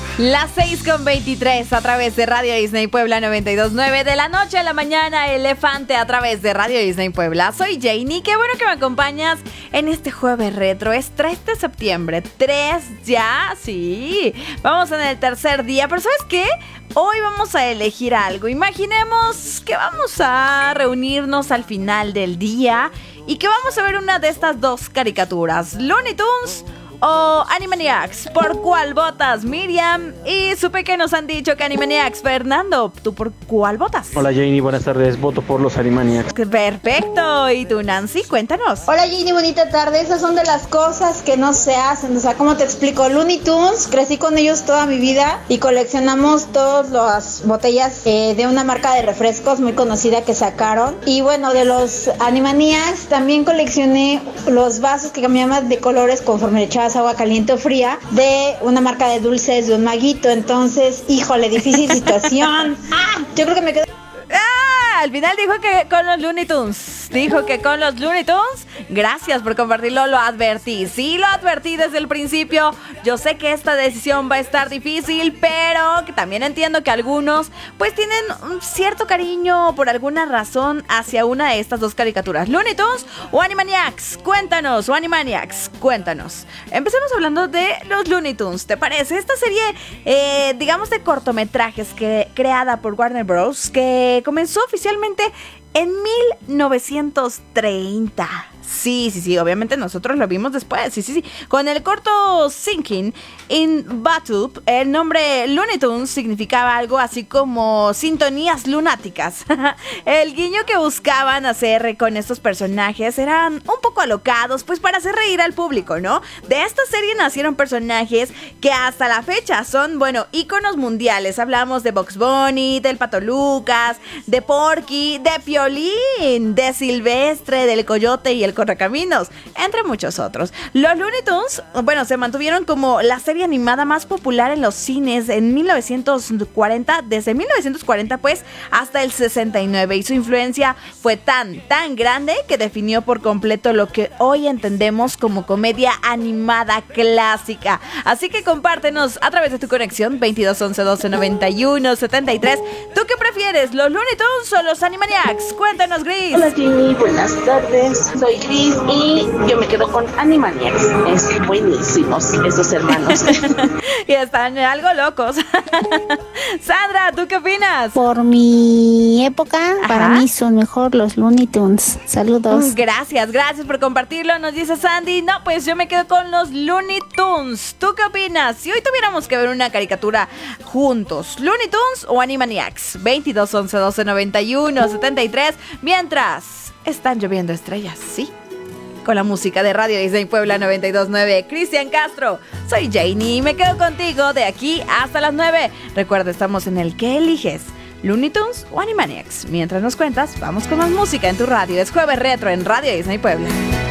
Las 6:23 a través de Radio Disney Puebla 92.9. De la noche a la mañana, Elefante a través de Radio Disney Puebla. Soy Janie, qué bueno que me acompañas en este jueves retro. Es 3 de septiembre, 3 ya, sí. Vamos en el tercer día, pero ¿sabes qué? Hoy vamos a elegir algo. Imaginemos que vamos a reunirnos al final del día y que vamos a ver una de estas dos caricaturas, Looney Tunes o Animaniacs. ¿Por cuál votas, Miriam? Y supe que nos han dicho que Animaniacs. Fernando, ¿tú por cuál votas? Hola Janie, buenas tardes, voto por los Animaniacs. Perfecto, ¿y tú, Nancy? Cuéntanos. Hola Janie, bonita tarde. Esas son de las cosas que no se hacen, o sea, ¿cómo te explico? Looney Tunes, crecí con ellos toda mi vida y coleccionamos todas las botellas de una marca de refrescos muy conocida que sacaron. Y bueno, de los Animaniacs también coleccioné los vasos que cambiaban de colores conforme le echabas agua caliente o fría, de una marca de dulces de un maguito. Entonces, híjole, difícil situación. Yo creo que me quedo. Al final dijo que con los Looney Tunes. Dijo que con los Looney Tunes. Gracias por compartirlo, lo advertí. Sí, lo advertí desde el principio. Yo sé que esta decisión va a estar difícil, pero que también entiendo que algunos pues tienen un cierto cariño por alguna razón hacia una de estas dos caricaturas. Looney Tunes o Animaniacs. Cuéntanos, o Animaniacs, cuéntanos. Empecemos hablando de los Looney Tunes, ¿te parece? Esta serie, digamos, de cortometrajes creada por Warner Bros., que comenzó oficialmente en 1930. Sí, obviamente nosotros lo vimos después, sí. Con el corto Sinking in Bathtub, el nombre Looney Tunes significaba algo así como sintonías lunáticas. El guiño que buscaban hacer con estos personajes eran un poco alocados, pues para hacer reír al público, ¿no? De esta serie nacieron personajes que hasta la fecha son, bueno, íconos mundiales. Hablamos de Bugs Bunny, del Pato Lucas, de Porky, de Piolín, de Silvestre, del Coyote y el Correcaminos, entre muchos otros. Los Looney Tunes, bueno, se mantuvieron como la serie animada más popular en los cines en 1940, desde 1940 pues hasta el 69, y su influencia fue tan grande que definió por completo lo que hoy entendemos como comedia animada clásica. Así que compártenos a través de tu conexión 22 11 12 91 73. ¿Tú qué prefieres, los Looney Tunes o los Animaniacs? Cuéntanos, Gris. Hola Jimmy, buenas tardes, soy Gris y yo me quedo con Animaniacs. Es buenísimos esos hermanos. Y están algo locos. Sandra, ¿tú qué opinas? Por mi época, para mí son mejor los Looney Tunes. Saludos. Gracias por compartirlo. Nos dice Sandy, no, pues yo me quedo con los Looney Tunes. ¿Tú qué opinas? Si hoy tuviéramos que ver una caricatura juntos, ¿Looney Tunes o Animaniacs? 22 11 12 91 73. Mientras están lloviendo estrellas, ¿sí? Con la música de Radio Disney Puebla 92.9. Cristian Castro, soy Janie y me quedo contigo de aquí hasta las 9. Recuerda, estamos en el ¿qué eliges? ¿Looney Tunes o Animaniacs? Mientras nos cuentas, vamos con más música en tu radio. Es Jueves Retro en Radio Disney Puebla.